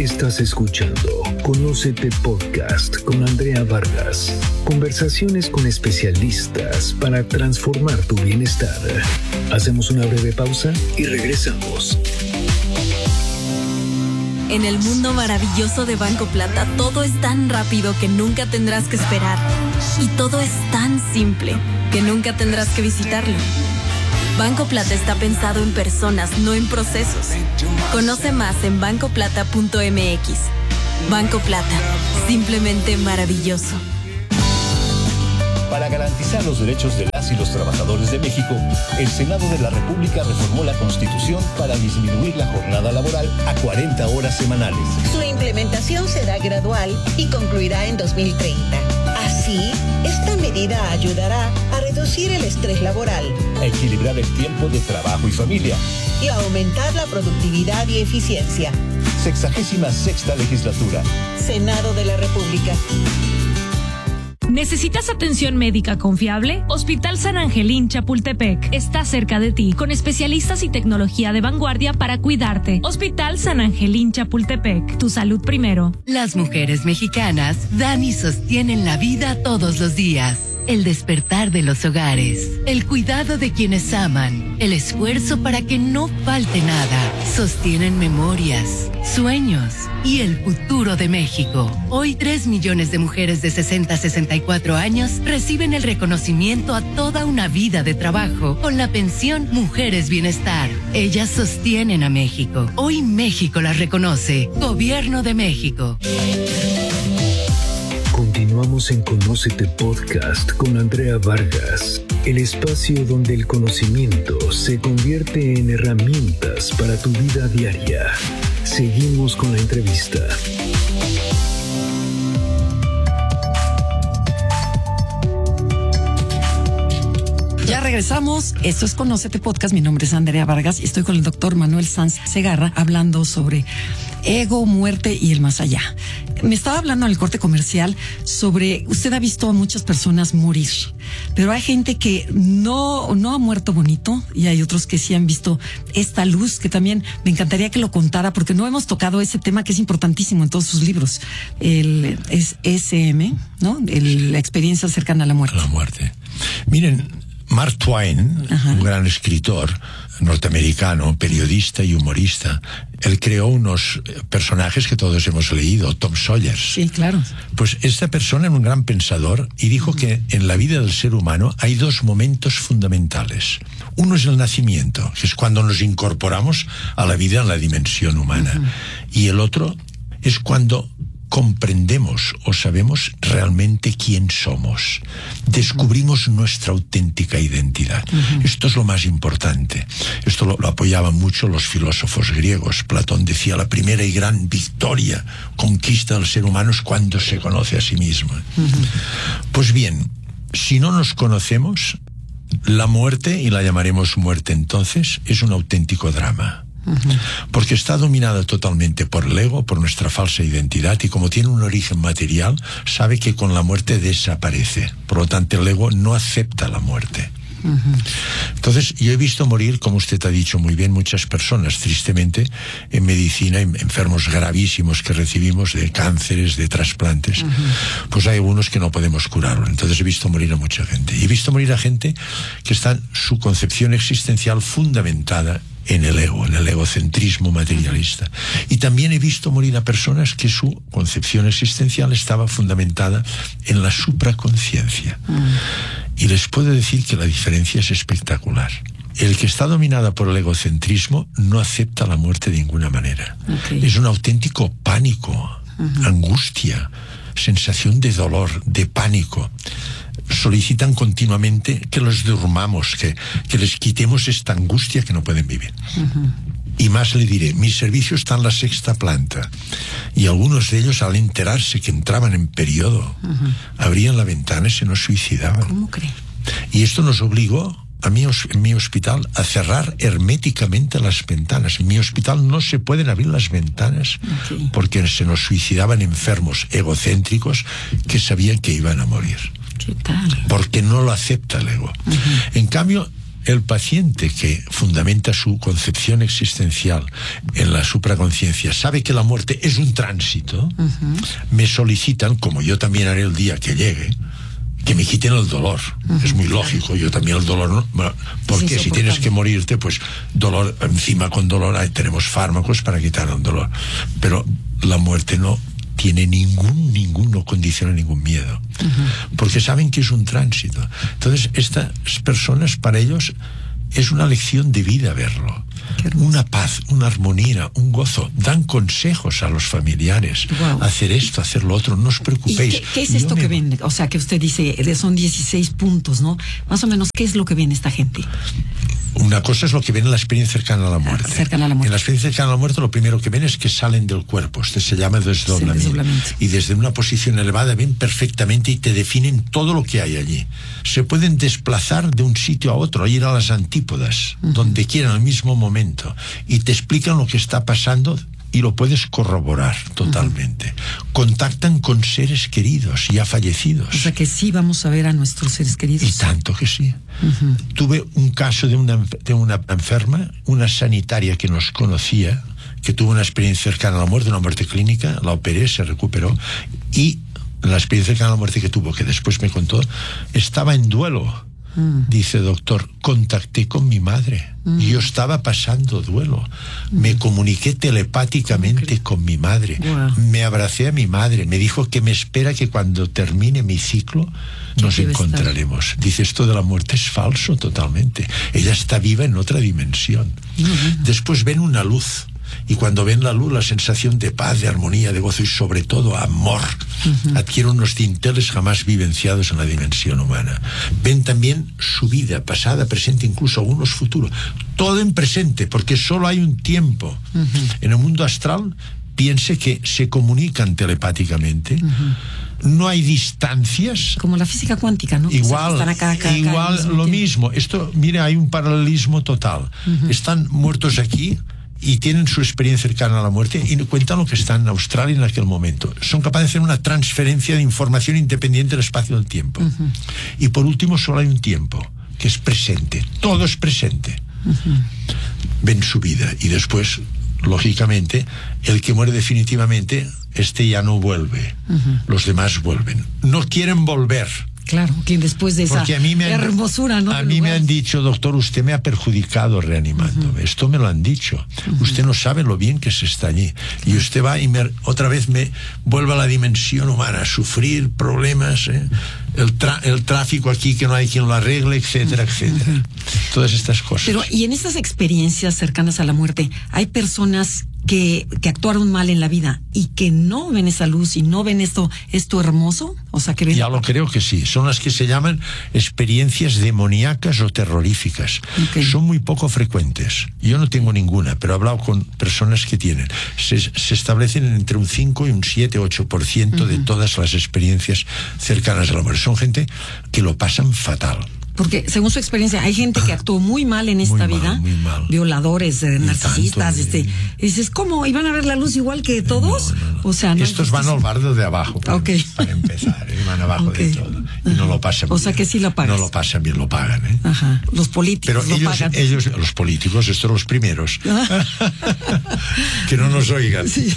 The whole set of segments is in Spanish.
Estás escuchando Conócete Podcast con Andrea Vargas. Conversaciones con especialistas para transformar tu bienestar. Hacemos una breve pausa y regresamos. En el mundo maravilloso de Banco Plata, todo es tan rápido que nunca tendrás que esperar. Y todo es tan simple que nunca tendrás que visitarlo. Banco Plata está pensado en personas, no en procesos. Conoce más en bancoplata.mx. Banco Plata, simplemente maravilloso. Para garantizar los derechos de las y los trabajadores de México, el Senado de la República reformó la Constitución para disminuir la jornada laboral a 40 horas semanales. Su implementación será gradual y concluirá en 2030. Así, esta medida ayudará a reducir el estrés laboral, A equilibrar el tiempo de trabajo y familia. y a aumentar la productividad y eficiencia. 66ª legislatura. Senado de la República. ¿Necesitas atención médica confiable? Hospital San Angelín Chapultepec está cerca de ti, con especialistas y tecnología de vanguardia para cuidarte. Hospital San Angelín Chapultepec, tu salud primero. Las mujeres mexicanas dan y sostienen la vida todos los días. El despertar de los hogares, el cuidado de quienes aman, el esfuerzo para que no falte nada, sostienen memorias, sueños y el futuro de México. Hoy 3 millones de mujeres de 60 a 64 años reciben el reconocimiento a toda una vida de trabajo con la pensión Mujeres Bienestar. Ellas sostienen a México. Hoy México las reconoce. Gobierno de México. Continuamos en Conócete Podcast con Andrea Vargas, el espacio donde el conocimiento se convierte en herramientas para tu vida diaria. Seguimos con la entrevista. Ya regresamos. Esto es Conócete Podcast. Mi nombre es Andrea Vargas y estoy con el doctor Manuel Sanz Segarra hablando sobre ego, muerte y el más allá. Me estaba hablando en el corte comercial sobre, usted ha visto a muchas personas morir, pero hay gente que no ha muerto bonito y hay otros que sí han visto esta luz, que también me encantaría que lo contara porque no hemos tocado ese tema que es importantísimo en todos sus libros. El SM, ¿no? La experiencia cercana a la muerte. La muerte. Miren, Mark Twain, un gran escritor norteamericano, periodista y humorista, él creó unos personajes que todos hemos leído, Tom Sawyer. Sí, claro. Pues esta persona era un gran pensador y dijo que en la vida del ser humano hay 2 momentos fundamentales. Uno es el nacimiento, que es cuando nos incorporamos a la vida en la dimensión humana. Y el otro es cuando comprendemos o sabemos realmente quién somos. Descubrimos nuestra auténtica identidad. Esto es lo más importante. Esto lo apoyaban mucho los filósofos griegos. Platón decía, la primera y gran victoria, conquista del ser humano es cuando se conoce a sí mismo. Pues bien, si no nos conocemos, la muerte, y la llamaremos muerte entonces, es un auténtico drama. Porque está dominada totalmente por el ego, por nuestra falsa identidad, y como tiene un origen material, sabe que con la muerte desaparece. Por lo tanto, el ego no acepta la muerte. Entonces, yo he visto morir, como usted ha dicho muy bien, muchas personas, tristemente, en medicina, enfermos gravísimos que recibimos de cánceres, de trasplantes. Pues hay algunos que no podemos curarlo. Entonces he visto morir a mucha gente. Y he visto morir a gente que está en su concepción existencial fundamentada en el ego, en el egocentrismo materialista. Y también he visto morir a personas que su concepción existencial estaba fundamentada en la supraconciencia. Y les puedo decir que la diferencia es espectacular. El que está dominada por el egocentrismo no acepta la muerte de ninguna manera. Es un auténtico pánico, angustia, sensación de dolor, de pánico. Solicitan continuamente que los durmamos, que les quitemos esta angustia que no pueden vivir. Y más le diré, mi servicio está en la 6ª planta y algunos de ellos, al enterarse que entraban en periodo, abrían la ventana y se nos suicidaban. ¿Cómo cree? Y esto nos obligó en mi hospital a cerrar herméticamente las ventanas. En mi hospital no se pueden abrir las ventanas porque se nos suicidaban enfermos egocéntricos que sabían que iban a morir. ¿Qué tal? Porque no lo acepta el ego. En cambio, el paciente que fundamenta su concepción existencial en la supraconciencia sabe que la muerte es un tránsito, me solicitan, como yo también haré el día que llegue, que me quiten el dolor. Es muy lógico, yo también el dolor, ¿no? Porque si tienes que morirte, pues dolor, encima con dolor, ahí tenemos fármacos para quitar el dolor. Pero la muerte no tiene no condiciona ningún miedo, porque saben que es un tránsito. Entonces estas personas, para ellos es una lección de vida verlo, una paz, una armonía, un gozo. Dan consejos a los familiares, hacer esto, hacer lo otro, no os preocupéis. ¿Y qué es esto que ven? O sea, que usted dice, son 16 puntos, ¿no? Más o menos, ¿qué es lo que ven esta gente? Una cosa es lo que ven en la experiencia cercana a la muerte. Cercana a la muerte. En la experiencia cercana a la muerte, lo primero que ven es que salen del cuerpo. Este se llama desdoblamiento. Y desde una posición elevada ven perfectamente y te definen todo lo que hay allí. Se pueden desplazar de un sitio a otro, ir a las antípodas, donde quieran, al mismo momento, y te explican lo que está pasando y lo puedes corroborar totalmente. Contactan con seres queridos ya fallecidos. O sea que sí vamos a ver a nuestros seres queridos. Y tanto que sí. Tuve un caso de una enferma, una sanitaria que nos conocía, que tuvo una experiencia cercana a la muerte, una muerte clínica, la operé, se recuperó, y la experiencia cercana a la muerte que tuvo, que después me contó, estaba en duelo. Dice, doctor, contacté con mi madre. Yo estaba pasando duelo. Me comuniqué telepáticamente con mi madre. Me abracé a mi madre. Me dijo que me espera, que cuando termine mi ciclo nos encontraremos. Dice, esto de la muerte es falso totalmente. Ella está viva en otra dimensión. Después ven una luz. Y cuando ven la luz, la sensación de paz, de armonía, de gozo y sobre todo amor, adquieren unos tinteles jamás vivenciados en la dimensión humana. Ven también su vida, pasada, presente, incluso algunos futuros. Todo en presente, porque solo hay un tiempo. En el mundo astral, piense que se comunican telepáticamente. No hay distancias. Como la física cuántica, ¿no? Igual, o sea, están acá, igual lo mismo. Esto, mira, hay un paralelismo total. Están muertos aquí y tienen su experiencia cercana a la muerte y cuentan lo que está en Australia en aquel momento. Son capaces de hacer una transferencia de información independiente del espacio y del tiempo. Y por último, solo hay un tiempo, que es presente. Todo es presente. Ven su vida y después, lógicamente, el que muere definitivamente, este ya no vuelve. Los demás vuelven. No quieren volver. Claro, que después de esa hermosura, ¿no? A mí me han dicho, doctor, usted me ha perjudicado reanimándome. Esto me lo han dicho. Usted no sabe lo bien que se está allí. Y usted va y otra vez me vuelve a la dimensión humana, a sufrir problemas, el tráfico aquí que no hay quien lo arregle, etcétera, etcétera. Todas estas cosas. Pero, y en estas experiencias cercanas a la muerte, hay personas que actuaron mal en la vida y que no ven esa luz y no ven esto hermoso, o sea, que ven... Ya lo creo que sí, son las que se llaman experiencias demoníacas o terroríficas. Son muy poco frecuentes, yo no tengo ninguna, pero he hablado con personas que tienen, se establecen entre un 5 y un 7, 8% de todas las experiencias cercanas a la muerte. Son gente que lo pasan fatal. Porque según su experiencia hay gente que actuó muy mal en esta vida, muy mal. Violadores, narcisistas, y dices, ¿cómo? ¿Iban a ver la luz igual que todos? No. O sea, no. Estos van al barrio de abajo para empezar, van abajo de todo y no lo pasan bien. O sea que sí lo pagan. No lo pasan bien, lo pagan, Ajá. Los políticos pero lo pagan. ellos, los políticos, estos los primeros. Que no nos oigan. Sí.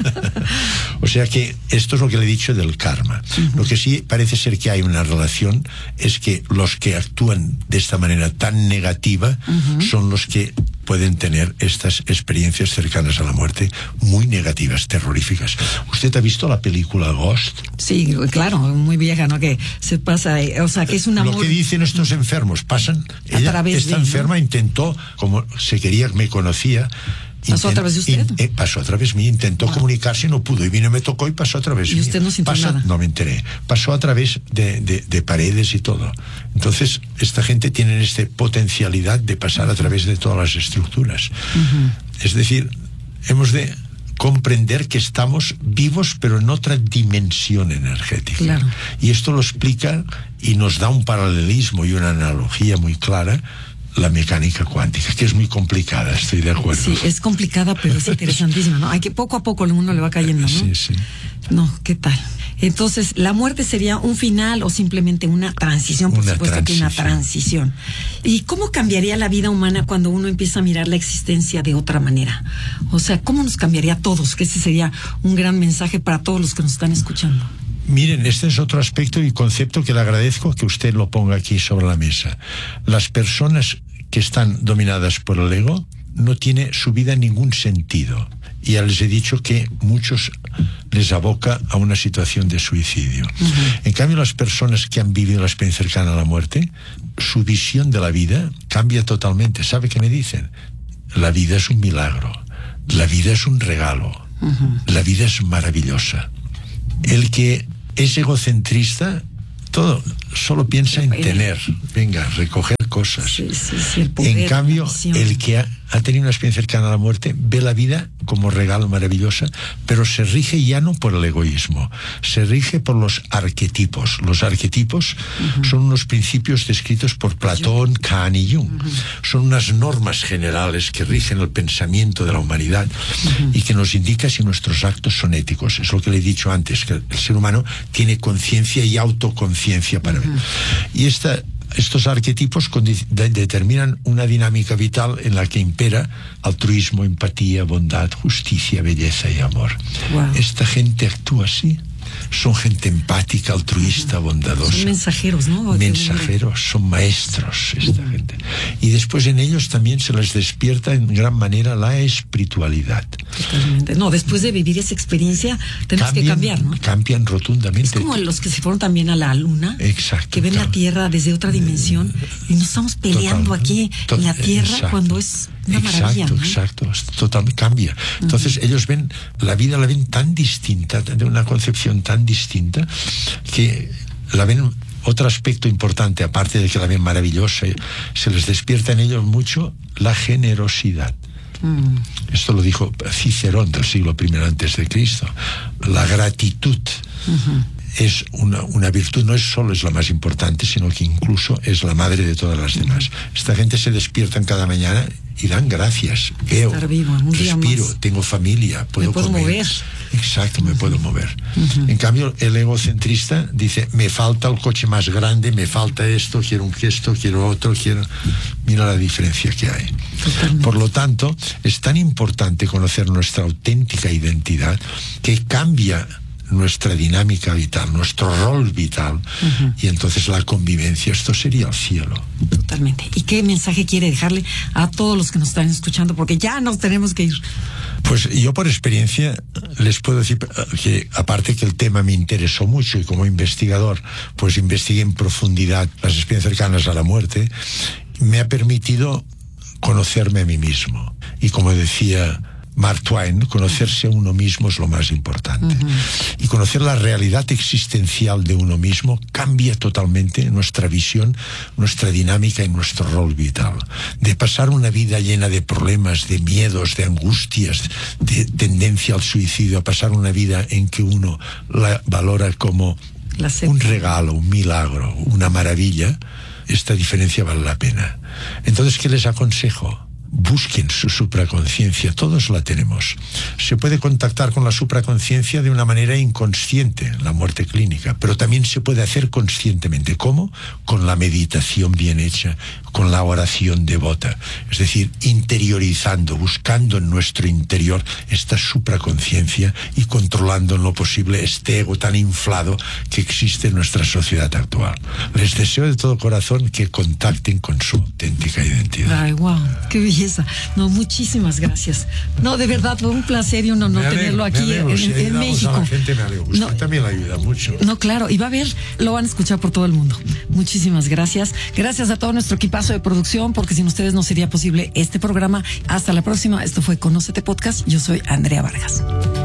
O sea que esto es lo que le he dicho del karma. Lo que sí parece ser que hay una relación es que los que actúan de esta manera tan negativa son los que pueden tener estas experiencias cercanas a la muerte muy negativas, terroríficas. ¿Usted ha visto la película Ghost? Sí, claro, muy vieja, ¿no? Que se pasa, o sea, que es un amor... Lo que dicen estos enfermos, pasan... Ella, esta enferma, intentó, como se quería, me conocía... ¿Pasó a través de usted? Pasó a través mío, intentó comunicarse y no pudo, y vino, me tocó y pasó a través mío. ¿Y usted no sintió nada? No me enteré. Pasó a través de paredes y todo. Entonces, esta gente tiene esta potencialidad de pasar a través de todas las estructuras. Es decir, hemos de comprender que estamos vivos, pero en otra dimensión energética. Claro. Y esto lo explica y nos da un paralelismo y una analogía muy clara, la mecánica cuántica, que es muy complicada, estoy de acuerdo. Sí, es complicada, pero es interesantísima, ¿no? Hay que poco a poco el mundo le va cayendo, ¿no? Sí. No, ¿qué tal? Entonces, ¿la muerte sería un final o simplemente una transición? Por supuesto que una transición. ¿Y cómo cambiaría la vida humana cuando uno empieza a mirar la existencia de otra manera? O sea, ¿cómo nos cambiaría a todos? Que ese sería un gran mensaje para todos los que nos están escuchando. Miren, este es otro aspecto y concepto que le agradezco que usted lo ponga aquí sobre la mesa. Las personas que están dominadas por el ego no tiene su vida ningún sentido. Y ya les he dicho que muchos les aboca a una situación de suicidio. En cambio, las personas que han vivido la experiencia cercana a la muerte, su visión de la vida cambia totalmente. ¿Sabe qué me dicen? La vida es un milagro, la vida es un regalo, la vida es maravillosa. El que es egocentrista, todo, solo piensa en tener, recoger cosas. Sí, el poder, en cambio, el que ha tenido una experiencia cercana a la muerte ve la vida como regalo maravillosa, pero se rige ya no por el egoísmo, se rige por los arquetipos. Los arquetipos son unos principios descritos por Platón, Kant y Jung. Son unas normas generales que rigen el pensamiento de la humanidad y que nos indica si nuestros actos son éticos. Es lo que le he dicho antes, que el ser humano tiene conciencia y autoconciencia para ver. Y estos arquetipos determinan una dinámica vital en la que impera altruismo, empatía, bondad, justicia, belleza y amor. Wow. Esta gente actúa así. Son gente empática, altruista, bondadosa. Son mensajeros, ¿no? Mensajeros, son maestros esta gente. Y después en ellos también se les despierta en gran manera la espiritualidad. Totalmente. No, después de vivir esa experiencia tenemos que cambiar, ¿no? Cambian rotundamente. Es como los que se fueron también a la luna. Exacto. Que ven la Tierra desde otra dimensión y nos estamos peleando aquí en la Tierra cuando es una maravilla, ¿no? Exacto. Totalmente cambia. Entonces ellos ven la vida, la ven tan distinta, de una concepción tan distinta, que la ven. Otro aspecto importante, aparte de que la ven maravillosa, se les despierta en ellos mucho la generosidad. Esto lo dijo Cicerón del siglo I antes de Cristo. La gratitud es una virtud, no es solo es la más importante, sino que incluso es la madre de todas las demás. Esta gente se despiertan cada mañana y dan gracias. Veo, respiro, tengo familia, puedo comer. Mover. Exacto, me puedo mover. En cambio, el egocentrista dice, me falta el coche más grande, me falta esto, quiero un gesto, quiero otro, Mira la diferencia que hay. Totalmente. Por lo tanto, es tan importante conocer nuestra auténtica identidad que cambia nuestra dinámica vital, nuestro rol vital, y entonces la convivencia, esto sería el cielo. Totalmente. ¿Y qué mensaje quiere dejarle a todos los que nos están escuchando? Porque ya nos tenemos que ir. Pues yo por experiencia les puedo decir que, aparte que el tema me interesó mucho y como investigador pues investigué en profundidad las experiencias cercanas a la muerte, me ha permitido conocerme a mí mismo. Y como decía Mark Twain, conocerse a uno mismo es lo más importante. Y conocer la realidad existencial de uno mismo cambia totalmente nuestra visión, nuestra dinámica y nuestro rol vital. De pasar una vida llena de problemas, de miedos, de angustias, de tendencia al suicidio, a pasar una vida en que uno la valora como un regalo, un milagro, una maravilla, esta diferencia vale la pena. Entonces, ¿qué les aconsejo? Busquen su supraconciencia, todos la tenemos. Se puede contactar con la supraconciencia de una manera inconsciente, la muerte clínica, pero también se puede hacer conscientemente. ¿Cómo? Con la meditación bien hecha, con la oración devota. Es decir, interiorizando, buscando en nuestro interior esta supraconciencia y controlando en lo posible este ego tan inflado que existe en nuestra sociedad actual. Les deseo de todo corazón que contacten con su auténtica identidad. Ay, wow, qué belleza. No, muchísimas gracias. No, de verdad, fue un placer y un honor tenerlo aquí en México. A la gente me alegro. Usted también la ayuda mucho. No, claro, y va a ver, lo van a escuchar por todo el mundo. Muchísimas gracias. Gracias a todo nuestro equipazo de producción, porque sin ustedes no sería posible este programa. Hasta la próxima. Esto fue Conócete Podcast. Yo soy Andrea Vargas.